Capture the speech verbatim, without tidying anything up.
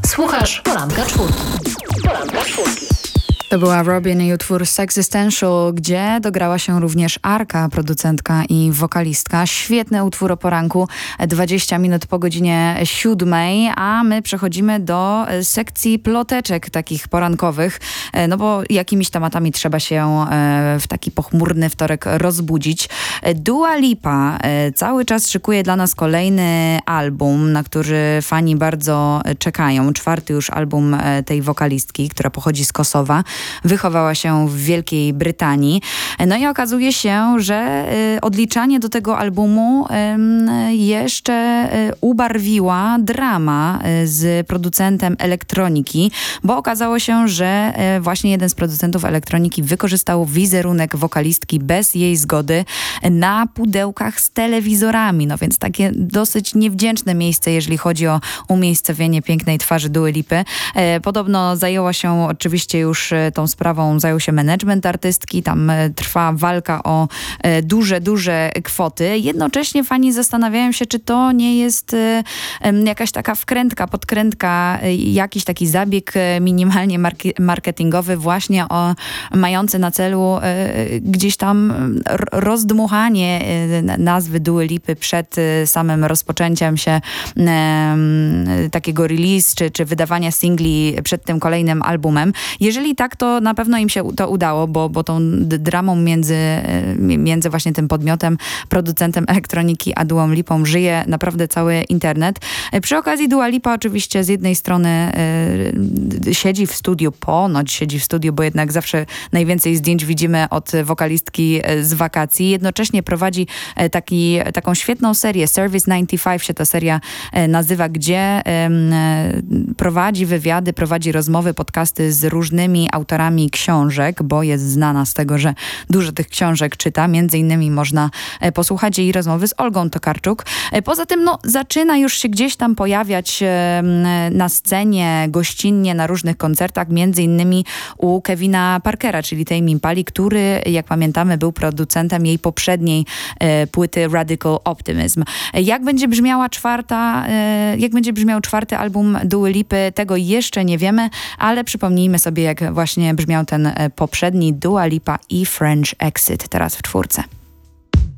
Słuchasz Poranka Czwórki. Poranka Czwórki. To była Robin i utwór Sexistential, gdzie dograła się również Arka, producentka i wokalistka. Świetny utwór o poranku, dwadzieścia minut po godzinie siódmej, a my przechodzimy do sekcji ploteczek takich porankowych, no bo jakimiś tematami trzeba się w taki pochmurny wtorek rozbudzić. Dua Lipa cały czas szykuje dla nas kolejny album, na który fani bardzo czekają. Czwarty już album tej wokalistki, która pochodzi z Kosowa. Wychowała się w Wielkiej Brytanii. No i okazuje się, że odliczanie do tego albumu jeszcze ubarwiła drama z producentem elektroniki, bo okazało się, że właśnie jeden z producentów elektroniki wykorzystał wizerunek wokalistki bez jej zgody na pudełkach z telewizorami. No więc takie dosyć niewdzięczne miejsce, jeżeli chodzi o umiejscowienie pięknej twarzy Duy Lipy. Podobno zajęła się oczywiście już tą sprawą, zajął się management artystki. Tam trwa walka o duże, duże kwoty. Jednocześnie fani zastanawiają się, czy to nie jest jakaś taka wkrętka, podkrętka, jakiś taki zabieg minimalnie marketingowy właśnie o, mający na celu gdzieś tam rozdmuchanie nazwy Duy Lipy przed samym rozpoczęciem się takiego release, czy, czy wydawania singli przed tym kolejnym albumem. Jeżeli tak, to na pewno im się to udało, bo, bo tą dramą między, między właśnie tym podmiotem, producentem elektroniki a Duą Lipą żyje naprawdę cały internet. Przy okazji Dua Lipa oczywiście z jednej strony y, siedzi w studiu, ponoć siedzi w studiu, bo jednak zawsze najwięcej zdjęć widzimy od wokalistki z wakacji. Jednocześnie prowadzi taki, taką świetną serię, Service dziewięćdziesiąt pięć się ta seria nazywa, gdzie y, prowadzi wywiady, prowadzi rozmowy, podcasty z różnymi autorami książek, bo jest znana z tego, że dużo tych książek czyta. Między innymi można posłuchać jej rozmowy z Olgą Tokarczuk. Poza tym no, zaczyna już się gdzieś tam pojawiać na scenie gościnnie na różnych koncertach, między innymi u Kevina Parkera, czyli Tame Impali, który, jak pamiętamy, był producentem jej poprzedniej płyty Radical Optimism. Jak będzie brzmiała czwarta, jak będzie brzmiał czwarty album Duy Lipy, tego jeszcze nie wiemy, ale przypomnijmy sobie, jak właśnie brzmiał ten poprzedni Dua Lipa i French Exit teraz w czwórce.